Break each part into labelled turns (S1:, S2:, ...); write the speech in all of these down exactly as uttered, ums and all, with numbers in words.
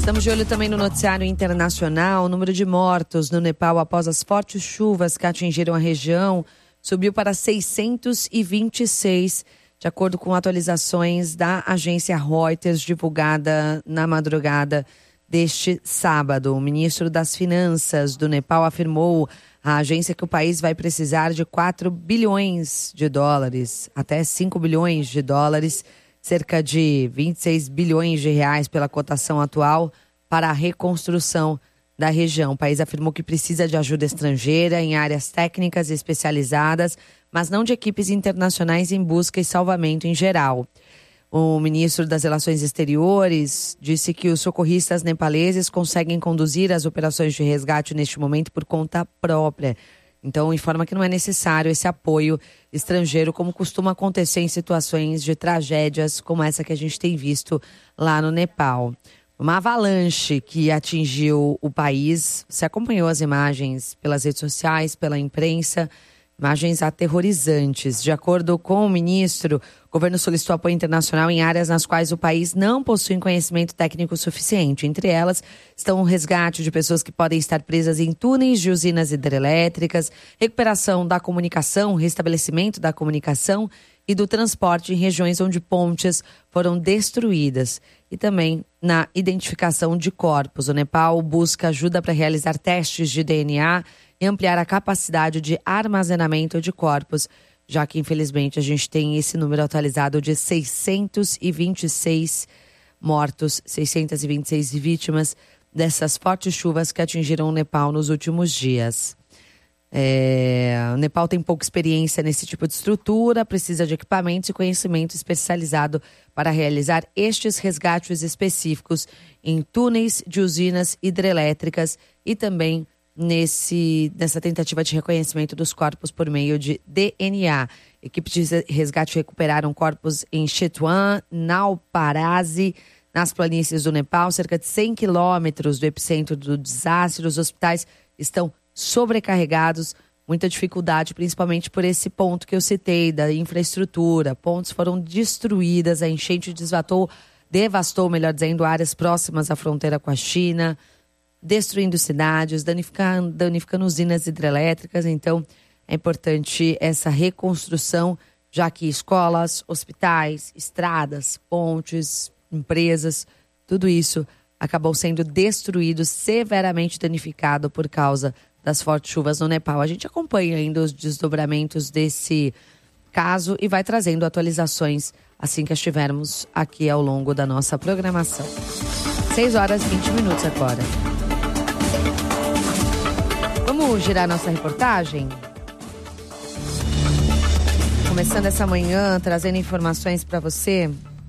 S1: Estamos de olho também no noticiário internacional. O número de mortos no Nepal após as fortes chuvas que atingiram a região subiu para seiscentos e vinte e seis, de acordo com atualizações da agência Reuters, divulgada na madrugada deste sábado. O ministro das Finanças do Nepal afirmou à agência que o país vai precisar de quatro bilhões de dólares, até cinco bilhões de dólares, cerca de vinte e seis bilhões de reais pela cotação atual, para a reconstrução da região. O país afirmou que precisa de ajuda estrangeira em áreas técnicas especializadas, mas não de equipes internacionais em busca e salvamento em geral. O ministro das Relações Exteriores disse que os socorristas nepaleses conseguem conduzir as operações de resgate neste momento por conta própria. Então, informa que não é necessário esse apoio estrangeiro, como costuma acontecer em situações de tragédias como essa que a gente tem visto lá no Nepal. Uma avalanche que atingiu o país. Você acompanhou as imagens pelas redes sociais, pela imprensa, imagens aterrorizantes. De acordo com o ministro, o governo solicitou apoio internacional em áreas nas quais o país não possui conhecimento técnico suficiente. Entre elas estão o resgate de pessoas que podem estar presas em túneis de usinas hidrelétricas, recuperação da comunicação, restabelecimento da comunicação e do transporte em regiões onde pontes foram destruídas. E também na identificação de corpos. O Nepal busca ajuda para realizar testes de D N A e ampliar a capacidade de armazenamento de corpos, já que, infelizmente, a gente tem esse número atualizado de seiscentos e vinte e seis mortos, seiscentos e vinte e seis vítimas dessas fortes chuvas que atingiram o Nepal nos últimos dias. É, o Nepal tem pouca experiência nesse tipo de estrutura, precisa de equipamentos e conhecimento especializado para realizar estes resgates específicos em túneis de usinas hidrelétricas e também nesse, nessa tentativa de reconhecimento dos corpos por meio de D N A. Equipes de resgate recuperaram corpos em Chitwan, Nalparasi, nas planícies do Nepal, cerca de cem quilômetros do epicentro do desastre. Os hospitais estão sobrecarregados, muita dificuldade, principalmente por esse ponto que eu citei, da infraestrutura. Pontes foram destruídas, a enchente desvatou, devastou, melhor dizendo, áreas próximas à fronteira com a China, destruindo cidades, danificando, danificando usinas hidrelétricas. Então, é importante essa reconstrução, já que escolas, hospitais, estradas, pontes, empresas, tudo isso acabou sendo destruído, severamente danificado por causa das fortes chuvas no Nepal. A gente acompanha ainda os desdobramentos desse caso e vai trazendo atualizações assim que estivermos aqui ao longo da nossa programação. seis horas e vinte minutos agora. Vamos girar nossa reportagem? Começando essa manhã, trazendo informações para você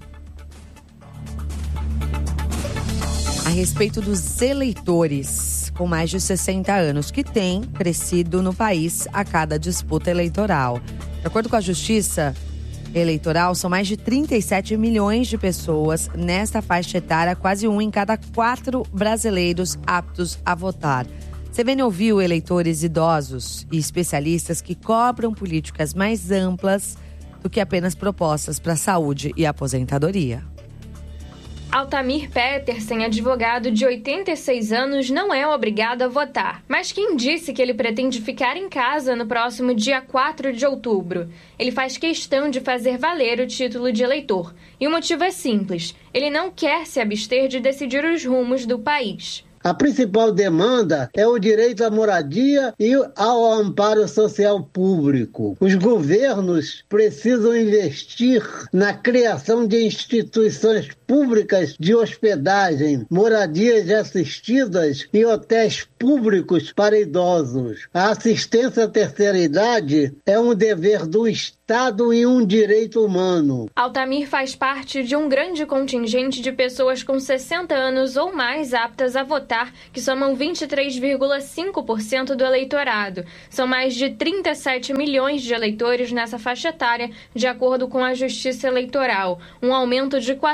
S1: a respeito dos eleitores com mais de sessenta anos, que têm crescido no país a cada disputa eleitoral. De acordo com a Justiça Eleitoral, são mais de trinta e sete milhões de pessoas nesta faixa etária, quase um em cada quatro brasileiros aptos a votar. C B N ouviu eleitores idosos e especialistas que cobram políticas mais amplas do que apenas propostas para a saúde e aposentadoria.
S2: Altamir Petersen, advogado de oitenta e seis anos, não é obrigado a votar. Mas quem disse que ele pretende ficar em casa no próximo dia quatro de outubro? Ele faz questão de fazer valer o título de eleitor. E o motivo é simples: ele não quer se abster de decidir os rumos do país.
S3: A principal demanda é o direito à moradia e ao amparo social público. Os governos precisam investir na criação de instituições públicas de hospedagem, moradias assistidas e hotéis públicos para idosos. A assistência à terceira idade é um dever do Estado e um direito humano.
S2: Altamir faz parte de um grande contingente de pessoas com sessenta anos ou mais aptas a votar, que somam vinte e três vírgula cinco por cento do eleitorado. São mais de trinta e sete milhões de eleitores nessa faixa etária, de acordo com a Justiça Eleitoral, um aumento de quatorze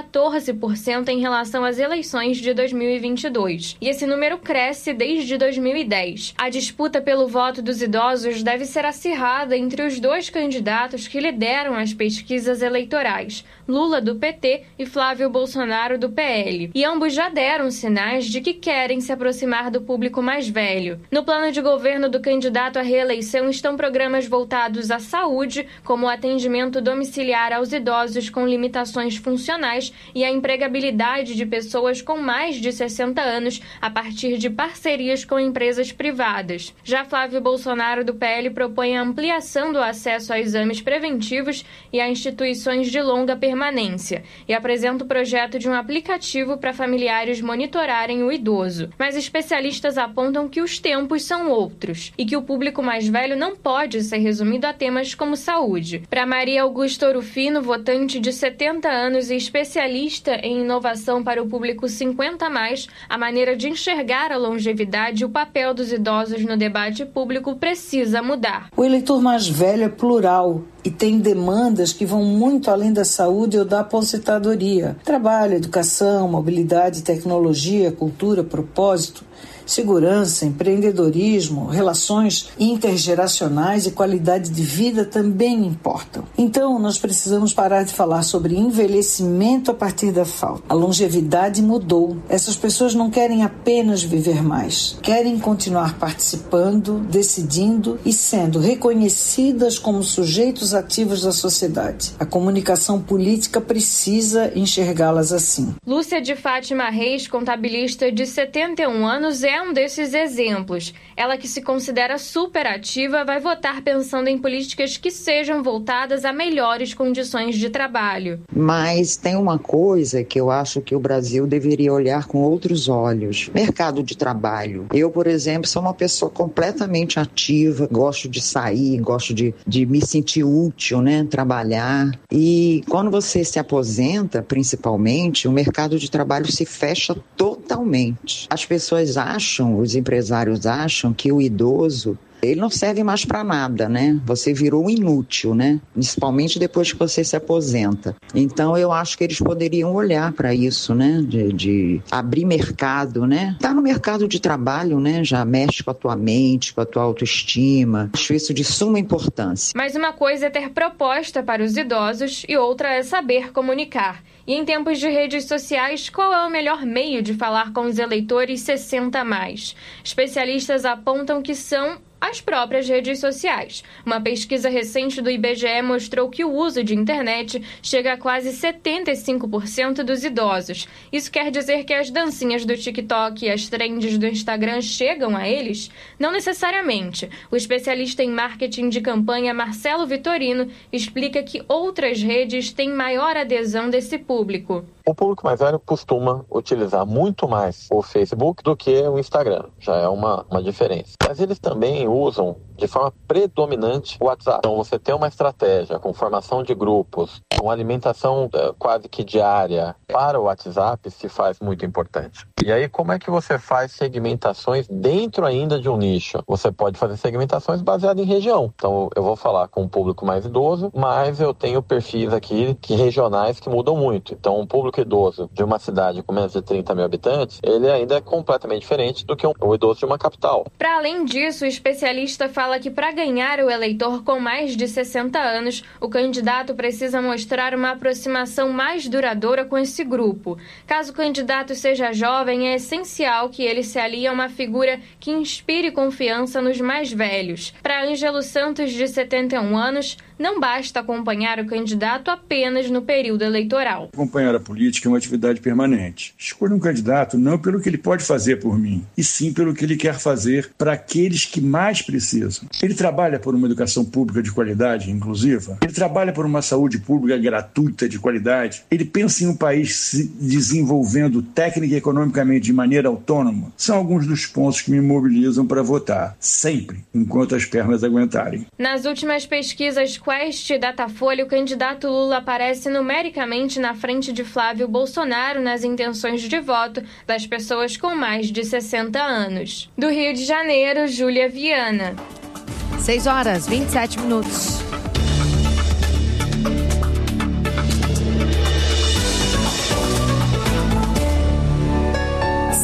S2: doze por cento em relação às eleições de dois mil e vinte e dois. E esse número cresce desde dois mil e dez. A disputa pelo voto dos idosos deve ser acirrada entre os dois candidatos que lideram as pesquisas eleitorais, Lula, do P T, e Flávio Bolsonaro, do P L. E ambos já deram sinais de que querem se aproximar do público mais velho. No plano de governo do candidato à reeleição estão programas voltados à saúde, como o atendimento domiciliar aos idosos com limitações funcionais e a empregabilidade de pessoas com mais de sessenta anos a partir de parcerias com empresas privadas. Já Flávio Bolsonaro, do P L, propõe a ampliação do acesso a exames preventivos e a instituições de longa permanência e apresenta o projeto de um aplicativo para familiares monitorarem o idoso. Mas especialistas apontam que os tempos são outros e que o público mais velho não pode ser resumido a temas como saúde. Para Maria Augusta Orufino, votante de setenta anos e especialista em inovação para o público cinquenta a mais, a maneira de enxergar a longevidade e o papel dos idosos no debate público precisa mudar.
S4: O eleitor mais velho é plural e tem demandas que vão muito além da saúde ou da aposentadoria. Trabalho, educação, mobilidade, tecnologia, cultura, propósito, segurança, empreendedorismo, relações intergeracionais e qualidade de vida também importam. Então, nós precisamos parar de falar sobre envelhecimento a partir da falta. A longevidade mudou. Essas pessoas não querem apenas viver mais. Querem continuar participando, decidindo e sendo reconhecidas como sujeitos ativos da sociedade. A comunicação política precisa enxergá-las assim.
S2: Lúcia de Fátima Reis, contabilista de setenta e um anos, é um desses exemplos. Ela, que se considera superativa, vai votar pensando em políticas que sejam voltadas a melhores condições de trabalho.
S5: Mas tem uma coisa que eu acho que o Brasil deveria olhar com outros olhos. Mercado de trabalho. Eu, por exemplo, sou uma pessoa completamente ativa, gosto de sair, gosto de, de me sentir útil, né? Trabalhar. E quando você se aposenta, principalmente, o mercado de trabalho se fecha totalmente. As pessoas acham Acham, os empresários acham que o idoso, ele não serve mais para nada, né? Você virou inútil, né? Principalmente depois que você se aposenta. Então, eu acho que eles poderiam olhar para isso, né? De, de abrir mercado, né? Tá no mercado de trabalho, né? Já mexe com a tua mente, com a tua autoestima. Acho isso de suma importância.
S2: Mas uma coisa é ter proposta para os idosos e outra é saber comunicar. E em tempos de redes sociais, qual é o melhor meio de falar com os eleitores sessenta a mais? Especialistas apontam que são as próprias redes sociais. Uma pesquisa recente do I B G E mostrou que o uso de internet chega a quase setenta e cinco por cento dos idosos. Isso quer dizer que as dancinhas do TikTok e as trends do Instagram chegam a eles? Não necessariamente. O especialista em marketing de campanha Marcelo Vitorino explica que outras redes têm maior adesão desse público.
S6: O público mais velho costuma utilizar muito mais o Facebook do que o Instagram. Já é uma, uma diferença. Mas eles também usam de forma predominante o WhatsApp. Então você tem uma estratégia com formação de grupos, com alimentação uh, quase que diária para o WhatsApp se faz muito importante. E aí como é que você faz segmentações dentro ainda de um nicho? Você pode fazer segmentações baseadas em região. Então eu vou falar com um público mais idoso, mas eu tenho perfis aqui que regionais que mudam muito. Então um público idoso de uma cidade com menos de trinta mil habitantes, ele ainda é completamente diferente do que um, o idoso de uma capital.
S2: Para além disso, o especialista fala que para ganhar o eleitor com mais de sessenta anos, o candidato precisa mostrar uma aproximação mais duradoura com esse grupo. Caso o candidato seja jovem, é essencial que ele se alie a uma figura que inspire confiança nos mais velhos. Para Ângelo Santos, de setenta e um anos, não basta acompanhar o candidato apenas no período eleitoral.
S7: Acompanhar a política é uma atividade permanente. Escolha um candidato não pelo que ele pode fazer por mim, e sim pelo que ele quer fazer para aqueles que mais precisam. Ele trabalha por uma educação pública de qualidade, inclusiva. Ele trabalha por uma saúde pública gratuita de qualidade. Ele pensa em um país se desenvolvendo técnica e economicamente de maneira autônoma. São alguns dos pontos que me mobilizam para votar, sempre, enquanto as pernas aguentarem.
S2: Nas últimas pesquisas Quest e Datafolha, o candidato Lula aparece numericamente na frente de Flávio Bolsonaro nas intenções de voto das pessoas com mais de sessenta anos. Do Rio de Janeiro, Júlia Viana.
S1: seis horas, vinte e sete minutos.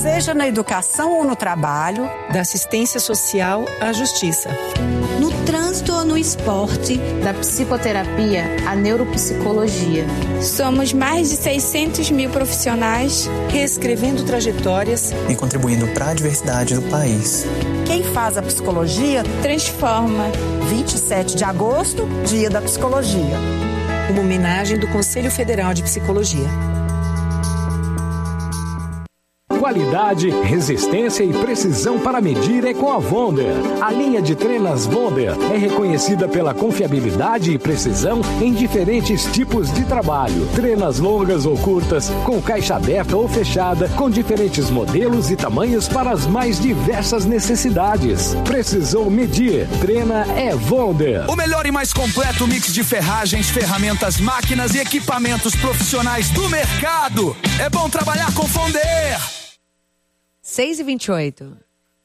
S8: seja na educação ou no trabalho,
S9: da assistência social à justiça,
S10: no trânsito ou no esporte,
S11: da psicoterapia à neuropsicologia.
S12: Somos mais de seiscentos mil profissionais
S9: reescrevendo trajetórias
S13: e contribuindo para a diversidade do país.
S8: Quem faz a psicologia
S12: transforma.
S8: vinte e sete de agosto, Dia da Psicologia.
S9: Uma homenagem do Conselho Federal de Psicologia.
S14: Qualidade, resistência e precisão para medir é com a Wonder. A linha de trenas Wonder é reconhecida pela confiabilidade e precisão em diferentes tipos de trabalho. Trenas longas ou curtas, com caixa aberta ou fechada, com diferentes modelos e tamanhos para as mais diversas necessidades. Precisou medir, treina é Wonder.
S15: O melhor e mais completo mix de ferragens, ferramentas, máquinas e equipamentos profissionais do mercado. É bom trabalhar com Wonder.
S1: seis e vinte e oito.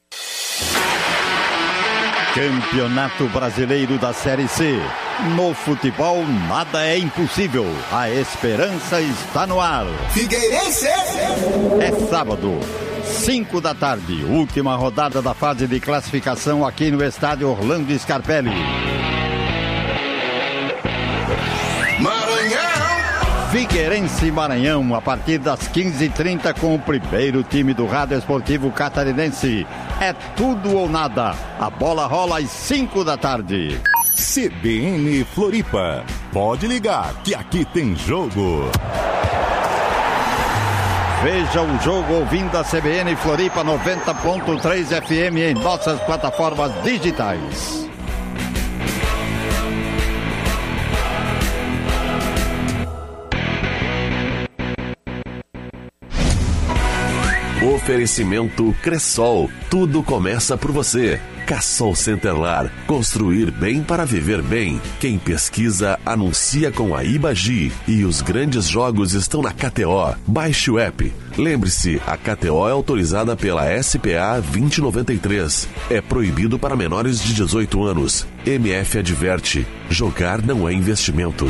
S16: Campeonato Brasileiro da Série C. No futebol, nada é impossível. A esperança está no ar.
S17: Figueirense!
S16: É sábado, cinco da tarde. Última rodada da fase de classificação aqui no estádio Orlando Scarpelli. Figueirense e Maranhão, a partir das quinze e trinta, com o primeiro time do Rádio Esportivo Catarinense. É tudo ou nada. A bola rola às cinco da tarde.
S18: C B N Floripa. Pode ligar, que aqui tem jogo.
S16: Veja o jogo ouvindo a C B N Floripa noventa ponto três F M em nossas plataformas digitais.
S19: Oferecimento Cressol. Tudo começa por você. Cassol Centerlar. Construir bem para viver bem. Quem pesquisa, anuncia com a Ibagi. E os grandes jogos estão na K T O. Baixe o app. Lembre-se, a K T O é autorizada pela S P A vinte noventa e três. É proibido para menores de dezoito anos. M F adverte. Jogar não é investimento.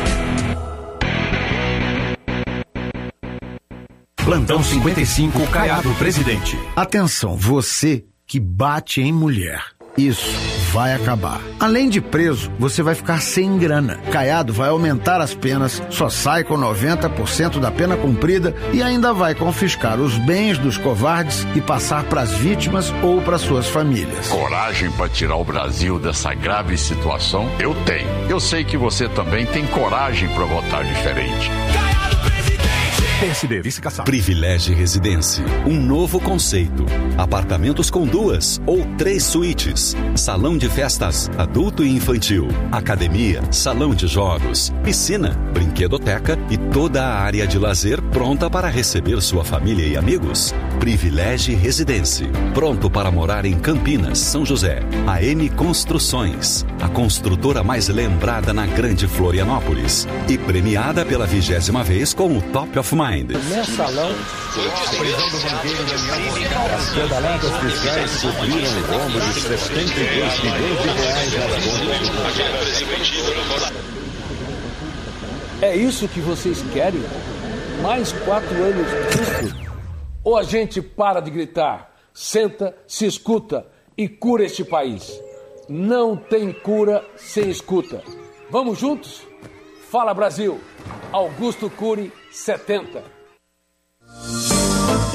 S20: Plantão cinquenta e cinco, Caiado Presidente. Atenção, você que bate em mulher. Isso vai acabar. Além de preso, você vai ficar sem grana. Caiado vai aumentar as penas, só sai com noventa por cento da pena cumprida e ainda vai confiscar os bens dos covardes e passar para as vítimas ou para suas famílias.
S21: Coragem para tirar o Brasil dessa grave situação? Eu tenho. Eu sei que você também tem coragem para votar diferente.
S20: P S D, vice-caçado.
S22: Privilégio Residência. Um novo conceito. Apartamentos com duas ou três suítes. Salão de festas, adulto e infantil. Academia, salão de jogos, piscina, brinquedoteca e toda a área de lazer pronta para receber sua família e amigos. Privilégio Residência. Pronto para morar em Campinas, São José. A M Construções. A construtora mais lembrada na Grande Florianópolis. E premiada pela vigésima vez com o Top of Mind.
S23: Mensalão, a prisão do banqueiro Daniel. As pedaladas fiscais cobriram o rombo de setenta e dois milhões de reais nas contas.
S24: É isso que vocês querem? Mais quatro anos disso? Ou a gente para de gritar, senta, se escuta e cura este país? Não tem cura sem escuta. Vamos juntos? Fala Brasil! Augusto Cury, setenta.